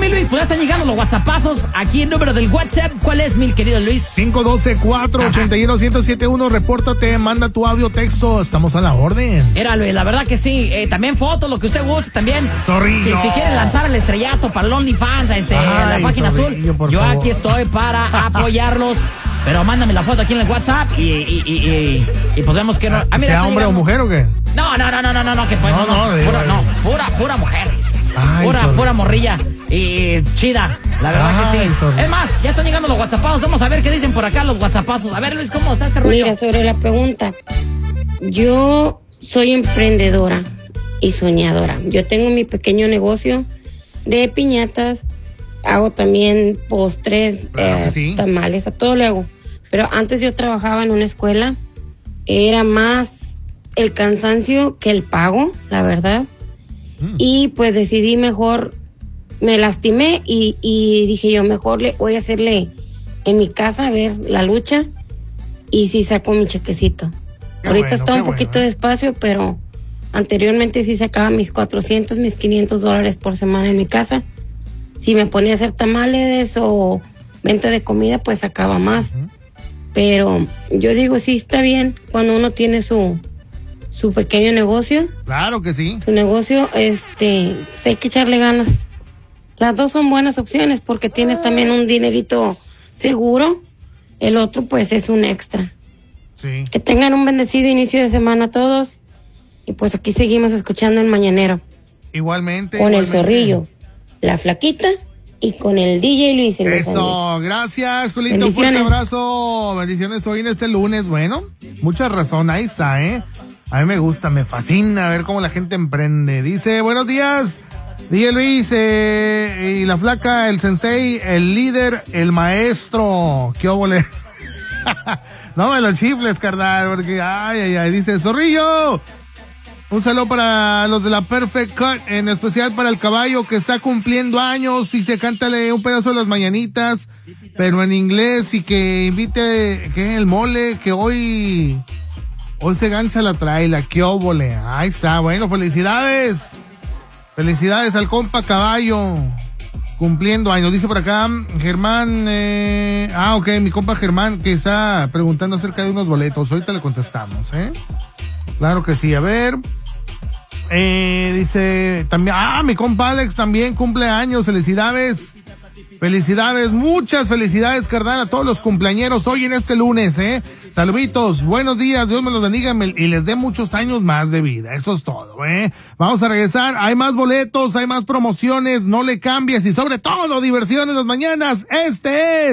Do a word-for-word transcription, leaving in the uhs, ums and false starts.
mi Luis, pues ya están llegando los WhatsAppazos. Aquí el número del WhatsApp, ¿cuál es, mi querido Luis? cinco uno dos, cuatro ocho uno, uno cero siete uno, repórtate, manda tu audio, texto, estamos a la orden. Era Luis, la verdad que sí. Eh, también fotos, lo que usted guste también. Sorry, Si, no. si quieren lanzar el estrellato para el OnlyFans, este, Ay, la página Zorrillo, azul, por yo favor. aquí estoy para apoyarlos. Pero mándame la foto aquí en el WhatsApp y, y, y, y, y pues vemos que no. Ah, mira, ¿Sea está hombre o llegando. mujer o qué? No, no, no, no, no, no, no, que pues, No, no, no, no, digo, pura, digo. no, pura, pura mujer. Ay, pura, sorry. pura morrilla y chida, la verdad Ay, que sí. sorry. Es más, ya están llegando los WhatsAppazos, vamos a ver qué dicen por acá los WhatsAppazos. A ver, Luis, ¿cómo está ese rollo? Mira, sobre la pregunta, yo soy emprendedora y soñadora. Yo tengo mi pequeño negocio de piñatas, hago también postres, Claro que eh, sí. tamales, a todo le hago. Pero antes yo trabajaba en una escuela, era más el cansancio que el pago, la verdad. Mm. Y pues decidí mejor, me lastimé y, y dije yo, mejor le voy a hacerle en mi casa, a ver la lucha, y sí saco mi chequecito. Qué Ahorita bueno, está qué un poquito bueno, ¿eh? despacio, pero anteriormente sí sacaba mis cuatrocientos, mis quinientos dólares por semana en mi casa. Si me ponía a hacer tamales o venta de comida, pues sacaba más. Uh-huh. Pero yo digo, sí está bien cuando uno tiene su, su pequeño negocio, Claro que sí. su negocio, este, pues hay que echarle ganas. Las dos son buenas opciones porque tienes también un dinerito seguro, el otro pues es un extra. Sí. Que tengan un bendecido inicio de semana todos y pues aquí seguimos escuchando el Mañanero Igualmente. con el igualmente. Zorrillo, la Flaquita y con el D J Luis. El Eso, gracias, Julito, fuerte Bendiciones. abrazo, bendiciones hoy en este lunes, bueno, mucha razón, ahí está, ¿eh? A mí me gusta, me fascina ver cómo la gente emprende. Dice, buenos días, D J Luis, eh, y la flaca, el sensei, el líder, el maestro, qué óvole. No me lo chifles, carnal, porque, ay, ay, ay, dice, Zorrillo. Un saludo para los de la Perfect Cut, en especial para el caballo que está cumpliendo años y se cántale un pedazo de las mañanitas, pero en inglés, y que invite que el mole que hoy hoy se gancha la traila, qué óvole. Ahí está, bueno, felicidades. Felicidades al compa caballo cumpliendo años. Dice por acá Germán, eh, ah, ok, mi compa Germán que está preguntando acerca de unos boletos. Ahorita le contestamos, ¿eh? Claro que sí, a ver. Eh, dice también, ah, mi compa Alex también cumple años, felicidades. Felicidades, muchas felicidades, carnal, a todos los cumpleañeros hoy en este lunes, ¿eh? Saluditos, buenos días, Dios me los bendiga y les dé muchos años más de vida, eso es todo, ¿eh? Vamos a regresar, hay más boletos, hay más promociones, no le cambies y sobre todo diversiones las mañanas, este es